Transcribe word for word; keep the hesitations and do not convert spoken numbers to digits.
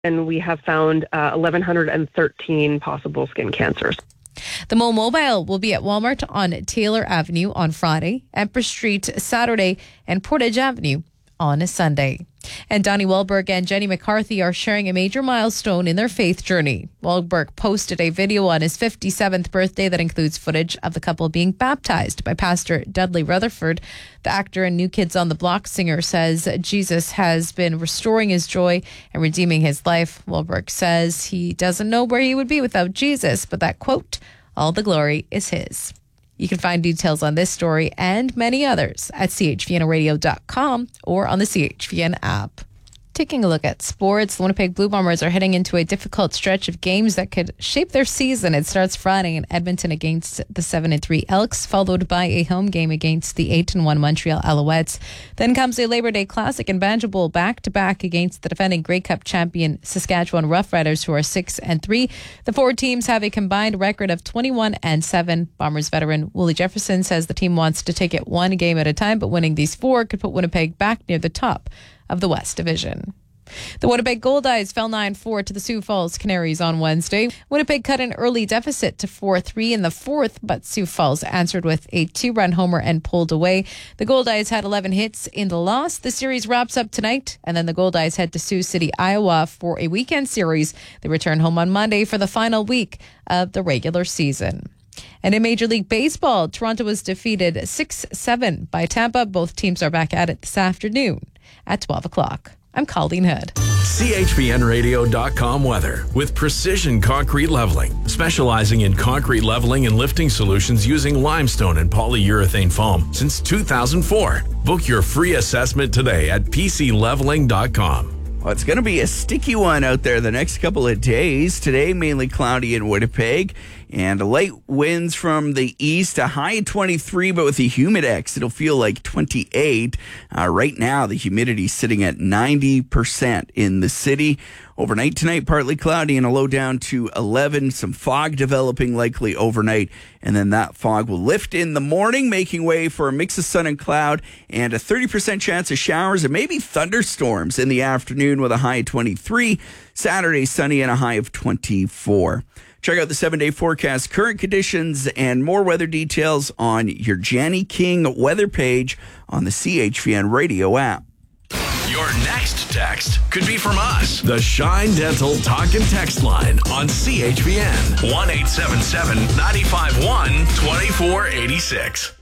and we have found uh, one thousand one hundred thirteen possible skin cancers. The Mo Mobile will be at Walmart on Taylor Avenue on Friday, Empress Street Saturday, and Portage Avenue on a Sunday. And Donnie Wahlberg and Jenny McCarthy are sharing a major milestone in their faith journey. Wahlberg posted a video on his fifty-seventh birthday that includes footage of the couple being baptized by Pastor Dudley Rutherford. The actor and New Kids on the Block singer says Jesus has been restoring his joy and redeeming his life. Wahlberg says he doesn't know where he would be without Jesus, but that, quote, all the glory is his. You can find details on this story and many others at c h v n radio dot com or on the C H V N app. Taking a look at sports, the Winnipeg Blue Bombers are heading into a difficult stretch of games that could shape their season. It starts Friday in Edmonton against the seven and three Elks, followed by a home game against the eight and one Montreal Alouettes. Then comes a Labor Day Classic and Banjo Bowl back-to-back against the defending Grey Cup champion Saskatchewan Roughriders, who are six and three. The four teams have a combined record of twenty-one and seven. Bombers veteran Wooly Jefferson says the team wants to take it one game at a time, but winning these four could put Winnipeg back near the top of the West Division. The Winnipeg Goldeyes fell nine four to the Sioux Falls Canaries on Wednesday. Winnipeg cut an early deficit to four three in the fourth, but Sioux Falls answered with a two-run homer and pulled away. The Goldeyes had eleven hits in the loss. The series wraps up tonight, and then the Goldeyes head to Sioux City, Iowa for a weekend series. They return home on Monday for the final week of the regular season. And in Major League Baseball, Toronto was defeated six seven by Tampa. Both teams are back at it this afternoon at twelve o'clock. I'm Colleen Hood. C H V N radio dot com weather with Precision Concrete Leveling, specializing in concrete leveling and lifting solutions using limestone and polyurethane foam since two thousand four. Book your free assessment today at p c leveling dot com. Well, it's going to be a sticky one out there the next couple of days. Today, mainly cloudy in Winnipeg, and light winds from the east, a high of twenty-three, but with the humidex, it'll feel like twenty-eight. Uh, right now, the humidity is sitting at ninety percent in the city. Overnight tonight, partly cloudy and a low down to eleven. Some fog developing likely overnight, and then that fog will lift in the morning, making way for a mix of sun and cloud and a thirty percent chance of showers and maybe thunderstorms in the afternoon with a high of twenty-three. Saturday, sunny and a high of twenty-four. Check out the seven-day forecast, current conditions, and more weather details on your Janny King weather page on the C H V N radio app. Your next text could be from us. The Shine Dental Talk and Text line on C H V N. one eight seven seven, nine five one, two four eight six.